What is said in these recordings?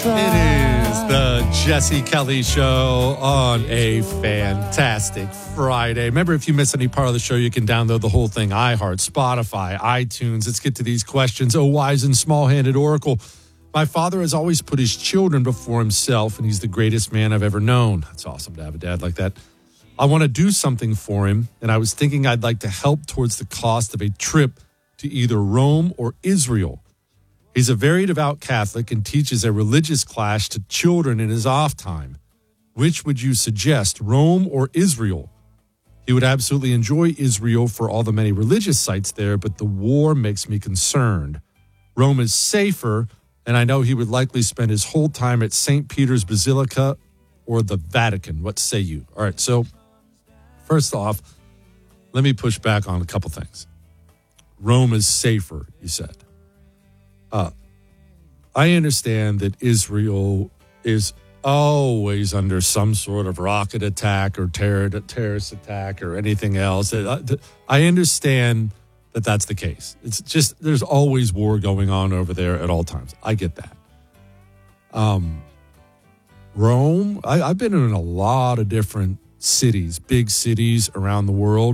It is the Jesse Kelly Show on a fantastic Friday. Remember, if you miss any part of the show, you can download the whole thing, iHeart, Spotify, iTunes. Let's get to these questions. Oh, wise and small-handed oracle. My father has always put his children before himself, and he's the greatest man I've ever known. That's awesome to have a dad like that. I want to do something for him, and I was thinking I'd like to help towards the cost of a trip to either Rome or Israel. He's a very devout Catholic and teaches a religious class to children in his off time. Which would you suggest, Rome or Israel? He would absolutely enjoy Israel for all the many religious sites there, but the war makes me concerned. Rome is safer, and I know he would likely spend his whole time at St. Peter's Basilica or the Vatican. What say you? All right, so first off, let me push back on a couple things. Rome is safer, you said. I understand that Israel is always under some sort of rocket attack or terrorist attack or anything else. I understand that that's the case. It's just there's always war going on over there at all times. I get that. Rome, I've been in a lot of different cities, big cities around the world.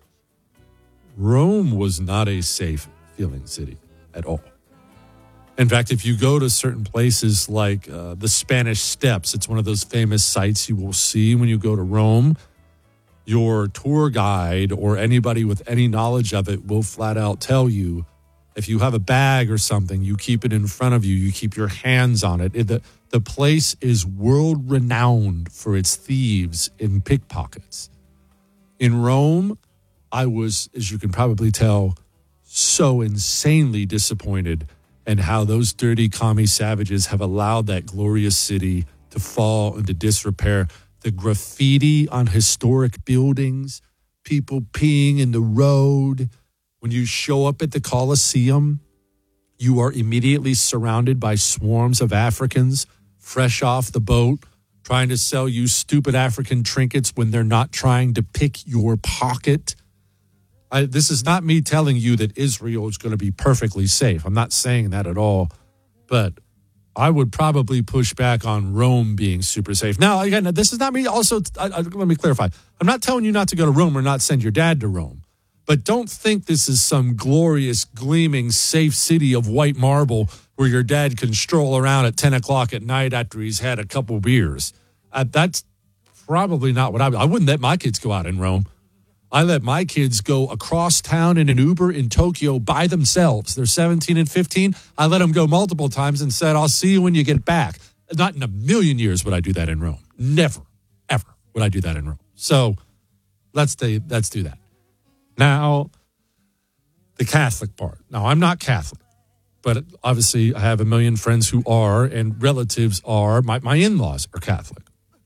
Rome was not a safe feeling city at all. In fact, if you go to certain places like the Spanish Steps, it's one of those famous sites you will see when you go to Rome. Your tour guide or anybody with any knowledge of it will flat out tell you, if you have a bag or something, you keep it in front of you, you keep your hands on it. The place is world renowned for its thieves and pickpockets. In Rome, I was, as you can probably tell, so insanely disappointed and how those dirty commie savages have allowed that glorious city to fall into disrepair. The graffiti on historic buildings, people peeing in the road. When you show up at the Colosseum, you are immediately surrounded by swarms of Africans fresh off the boat, trying to sell you stupid African trinkets when they're not trying to pick your pocket. This is not me telling you that Israel is going to be perfectly safe. I'm not saying that at all. But I would probably push back on Rome being super safe. Now, again, this is not me. Also, let me clarify. I'm not telling you not to go to Rome or not send your dad to Rome. But don't think this is some glorious, gleaming, safe city of white marble where your dad can stroll around at 10 o'clock at night after he's had a couple beers. That's probably not what I wouldn't let my kids go out in Rome. I let my kids go across town in an Uber in Tokyo by themselves. They're 17 and 15. I let them go multiple times and said, I'll see you when you get back. Not in a million years would I do that in Rome. Never, ever would I do that in Rome. So let's do that. Now, the Catholic part. Now, I'm not Catholic, but obviously I have a million friends who are, and relatives are. My in-laws are Catholic.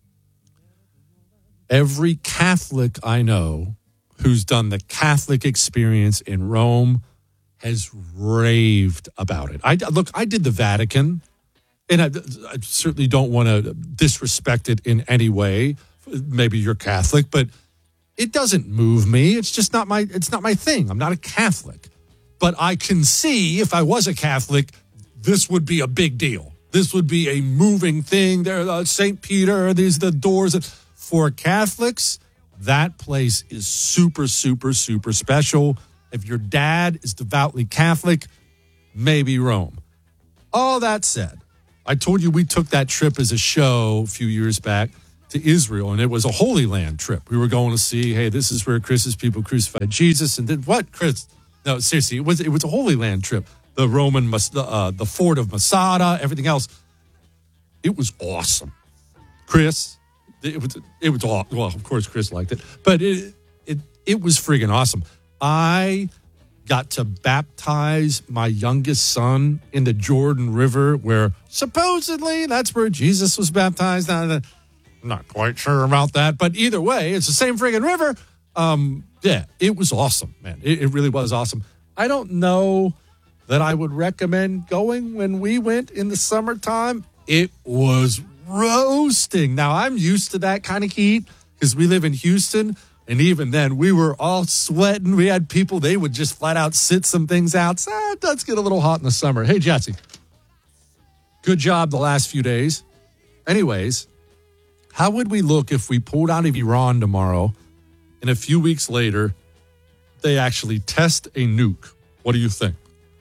Every Catholic I know who's done the Catholic experience in Rome has raved about it. I did the Vatican, and I certainly don't want to disrespect it in any way. Maybe you're Catholic, but it doesn't move me. It's just not my thing. I'm not a Catholic. But I can see if I was a Catholic, this would be a big deal. This would be a moving thing. There, St. Peter, these are the doors. For Catholics, that place is super, super, super special. If your dad is devoutly Catholic, maybe Rome. All that said, I told you we took that trip as a show a few years back to Israel, and it was a Holy Land trip. We were going to see, hey, this is where Chris's people crucified Jesus, and then what, Chris? No, seriously, it was a Holy Land trip. The Roman, the fort of Masada, everything else. It was awesome, Chris. It was all, well, of course, Chris liked it, but it was friggin' awesome. I got to baptize my youngest son in the Jordan River, where supposedly that's where Jesus was baptized. I'm not quite sure about that, but either way, it's the same friggin' river. Yeah, it was awesome, man. It really was awesome. I don't know that I would recommend going when we went in the summertime. It was roasting. Now, I'm used to that kind of heat because we live in Houston, and even then, we were all sweating. We had people, they would just flat out sit some things out. So, it does get a little hot in the summer. Hey, Jesse. Good job the last few days. Anyways, how would we look if we pulled out of Iran tomorrow and a few weeks later, they actually test a nuke? What do you think?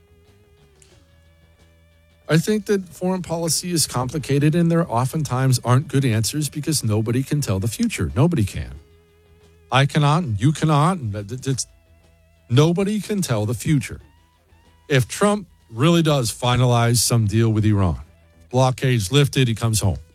I think that foreign policy is complicated and there oftentimes aren't good answers because nobody can tell the future. Nobody can. I cannot and you cannot. And nobody can tell the future. If Trump really does finalize some deal with Iran, blockade's lifted, he comes home.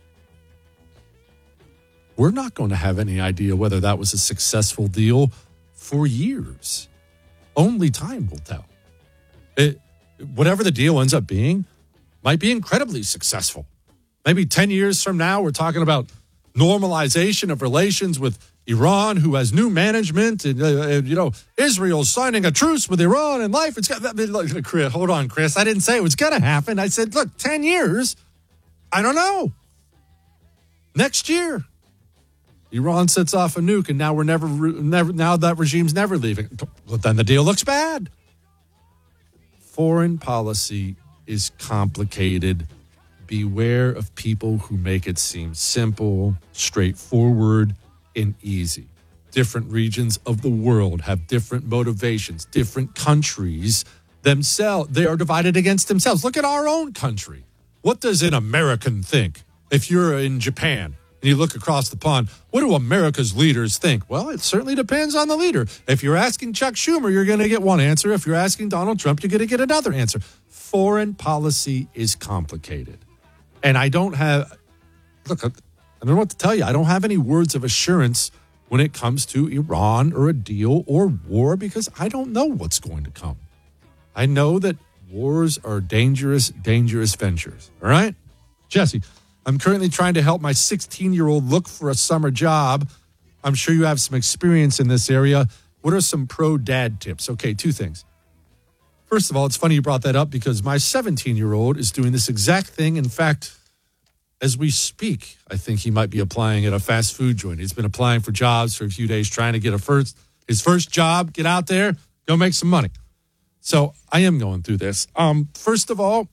We're not going to have any idea whether that was a successful deal for years. Only time will tell. Whatever the deal ends up being, might be incredibly successful. Maybe 10 years from now, we're talking about normalization of relations with Iran, who has new management, and Israel's signing a truce with Iran, and life. Chris, hold on, Chris. I didn't say it was going to happen. I said, look, 10 years. I don't know. Next year, Iran sets off a nuke, and now we're never. Now that regime's never leaving. But then the deal looks bad. Foreign policy is complicated. Beware of people who make it seem simple, straightforward, and easy. Different regions of the world have different motivations. Different countries themselves, they are divided against themselves. Look at our own country. What does an American think? If you're in Japan and you look across the pond, what do America's leaders think? Well, it certainly depends on the leader. If you're asking Chuck Schumer, you're going to get one answer. If you're asking Donald Trump, you're going to get another answer. Foreign policy is complicated. And I don't know what to tell you. I don't have any words of assurance when it comes to Iran or a deal or war because I don't know what's going to come. I know that wars are dangerous, dangerous ventures. All right? Jesse, I'm currently trying to help my 16-year-old look for a summer job. I'm sure you have some experience in this area. What are some pro-dad tips? Okay, two things. First of all, it's funny you brought that up because my 17-year-old is doing this exact thing. In fact, as we speak, I think he might be applying at a fast food joint. He's been applying for jobs for a few days, trying to get his first job, get out there, go make some money. So I am going through this. First of all,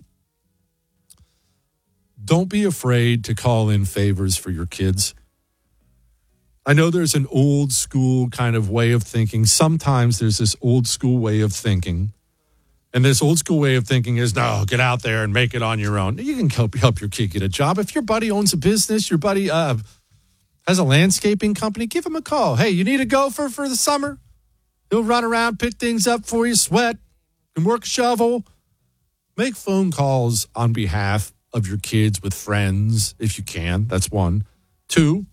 don't be afraid to call in favors for your kids. I know there's an old school kind of way of thinking. Sometimes there's this old school way of thinking. And this old school way of thinking is, no, get out there and make it on your own. You can help your kid get a job. If your buddy owns a business, your buddy has a landscaping company, give him a call. Hey, you need a gopher for the summer? He'll run around, pick things up for you, sweat, and work a shovel. Make phone calls on behalf of your kids with friends, if you can. That's one. Two,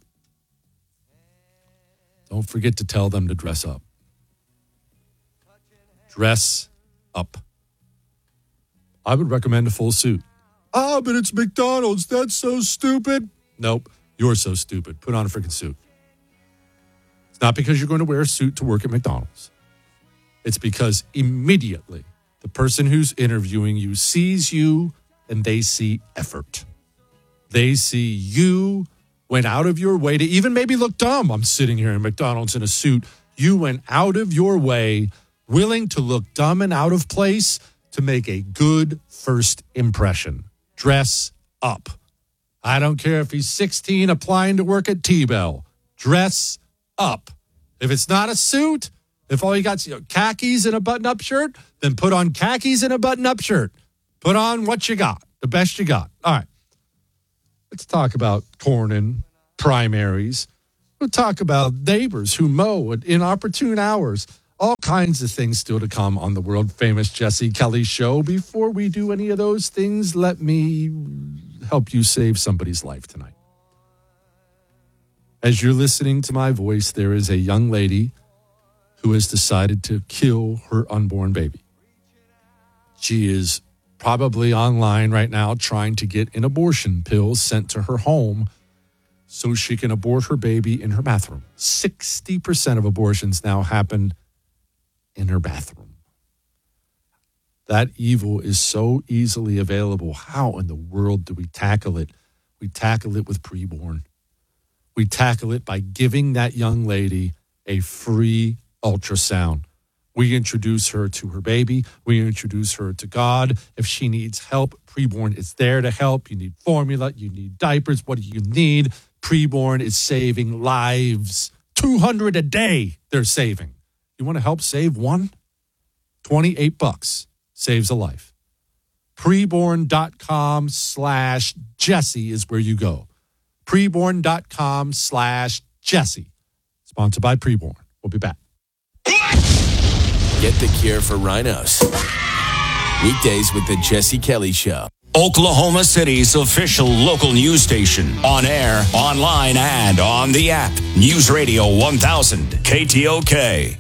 don't forget to tell them to dress up. Dress up. I would recommend a full suit. But it's McDonald's. That's so stupid. Nope. You're so stupid. Put on a freaking suit. It's not because you're going to wear a suit to work at McDonald's. It's because immediately the person who's interviewing you sees you and they see effort. They see you went out of your way to even maybe look dumb. I'm sitting here in McDonald's in a suit. You went out of your way, willing to look dumb and out of place to make a good first impression. Dress up. I don't care if he's 16 applying to work at T-Bell. Dress up. If it's not a suit, if all you got is khakis and a button-up shirt, then put on khakis and a button-up shirt. Put on what you got, the best you got. All right. Let's talk about Cornyn primaries. We'll talk about neighbors who mow at inopportune hours. All kinds of things still to come on the world-famous Jesse Kelly Show. Before we do any of those things, let me help you save somebody's life tonight. As you're listening to my voice, there is a young lady who has decided to kill her unborn baby. She is probably online right now trying to get an abortion pill sent to her home so she can abort her baby in her bathroom. 60% of abortions now happen in her bathroom. That evil is so easily available. How in the world do we tackle it? We tackle it with preborn. We tackle it by giving that young lady a free ultrasound. We introduce her to her baby. We introduce her to God. If she needs help, Preborn is there to help. You need formula. You need diapers. What do you need? Preborn is saving lives. 200 a day they're saving. You want to help save one? $28 saves a life. Preborn.com/Jesse is where you go. Preborn.com/Jesse. Sponsored by Preborn. We'll be back. Get the cure for rhinos. Weekdays with the Jesse Kelly Show. Oklahoma City's official local news station. On air, online, and on the app. News Radio 1000, KTOK.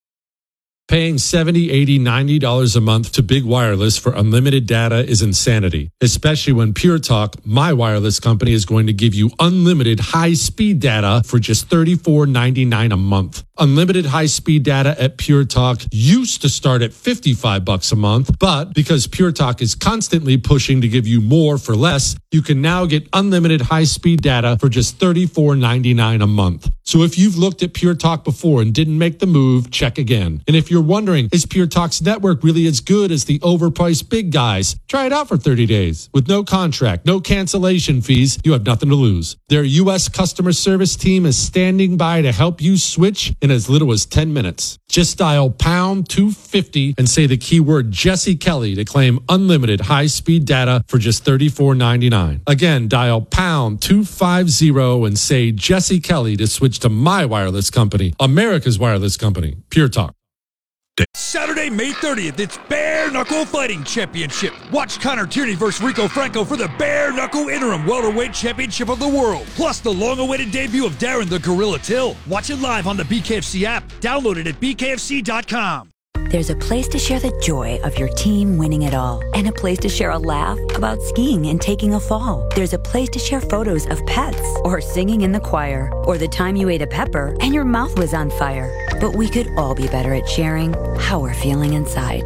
Paying $70, $80, $90 a month to Big Wireless for unlimited data is insanity, especially when Pure Talk, my wireless company, is going to give you unlimited high-speed data for just $34.99 a month. Unlimited high-speed data at Pure Talk used to start at $55 a month, but because Pure Talk is constantly pushing to give you more for less, you can now get unlimited high-speed data for just $34.99 a month. So if you've looked at Pure Talk before and didn't make the move, check again. And if you're wondering, is Pure Talk's network really as good as the overpriced big guys? Try it out for 30 days. With no contract, no cancellation fees, you have nothing to lose. Their U.S. customer service team is standing by to help you switch in as little as 10 minutes. Just dial pound 250 and say the keyword Jesse Kelly to claim unlimited high-speed data for just $34.99. Again, dial pound 250 and say Jesse Kelly to switch to my wireless company, America's wireless company, Pure Talk. Saturday, May 30th, it's Bare Knuckle Fighting Championship. Watch Connor Tierney versus Rico Franco for the Bare Knuckle Interim Welterweight Championship of the World. Plus the long-awaited debut of Darren the Gorilla Till. Watch it live on the BKFC app. Download it at bkfc.com. There's a place to share the joy of your team winning it all, and a place to share a laugh about skiing and taking a fall. There's a place to share photos of pets, or singing in the choir, or the time you ate a pepper and your mouth was on fire. But we could all be better at sharing how we're feeling inside.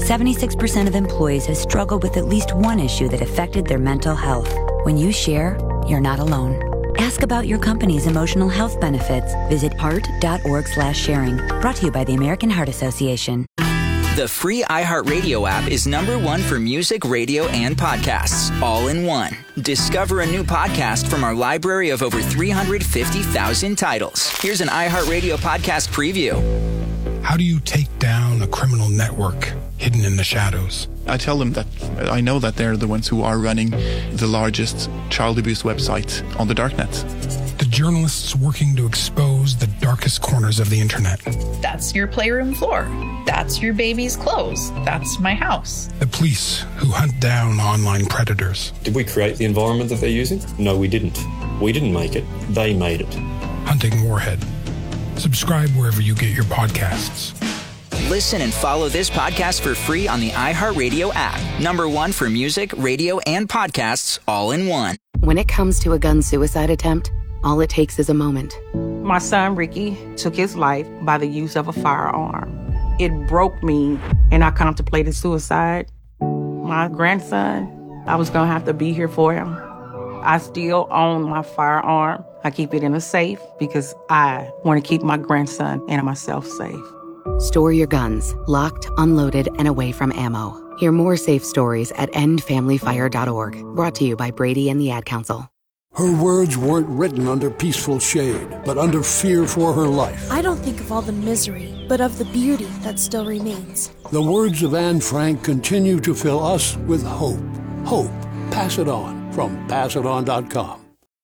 76% of employees have struggled with at least one issue that affected their mental health. When you share, you're not alone. Ask about your company's emotional health benefits. Visit heart.org/sharing. Brought to you by the American Heart Association. The free iHeartRadio app is #1 for music, radio, and podcasts, all in one. Discover a new podcast from our library of over 350,000 titles. Here's an iHeartRadio podcast preview. How do you take down a criminal network hidden in the shadows? I tell them that I know that they're the ones who are running the largest child abuse website on the darknet. The journalists working to expose the darkest corners of the internet. That's your playroom floor. That's your baby's clothes. That's my house. The police who hunt down online predators. Did we create the environment that they're using? No, we didn't. We didn't make it. They made it. Hunting Warhead. Subscribe wherever you get your podcasts. Listen and follow this podcast for free on the iHeartRadio app. #1 for music, radio, and podcasts, all in one. When it comes to a gun suicide attempt, all it takes is a moment. My son, Ricky, took his life by the use of a firearm. It broke me, and I contemplated suicide. My grandson, I was going to have to be here for him. I still own my firearm. I keep it in a safe because I want to keep my grandson and myself safe. Store your guns, locked, unloaded, and away from ammo. Hear more safe stories at endfamilyfire.org. Brought to you by Brady and the Ad Council. Her words weren't written under peaceful shade, but under fear for her life. I don't think of all the misery, but of the beauty that still remains. The words of Anne Frank continue to fill us with hope. Hope. Pass it on from passiton.com.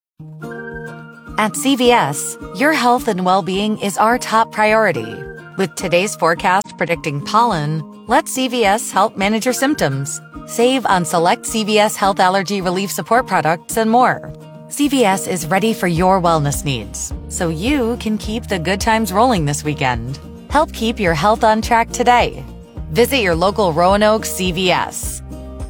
At CVS, your health and well-being is our top priority. With today's forecast predicting pollen, let CVS help manage your symptoms. Save on select CVS Health Allergy Relief Support products and more. CVS is ready for your wellness needs, so you can keep the good times rolling this weekend. Help keep your health on track today. Visit your local Roanoke CVS.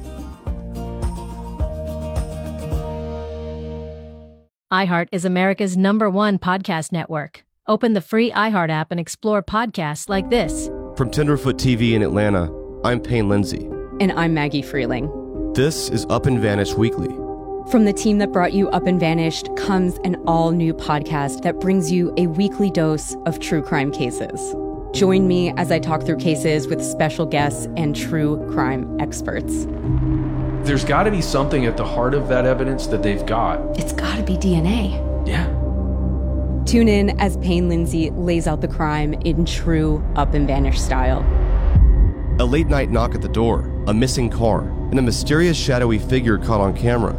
iHeart is America's #1 podcast network. Open the free iHeart app and explore podcasts like this. From Tenderfoot TV in Atlanta, I'm Payne Lindsay. And I'm Maggie Freeling. This is Up and Vanished Weekly. From the team that brought you Up and Vanished comes an all-new podcast that brings you a weekly dose of true crime cases. Join me as I talk through cases with special guests and true crime experts. There's got to be something at the heart of that evidence that they've got. It's got to be DNA. Yeah. Tune in as Payne Lindsay lays out the crime in true Up and Vanish style. A late-night knock at the door, a missing car, and a mysterious shadowy figure caught on camera.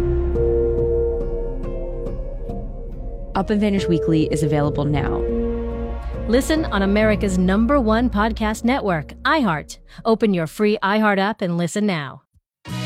Up and Vanish Weekly is available now. Listen on America's #1 podcast network, iHeart. Open your free iHeart app and listen now.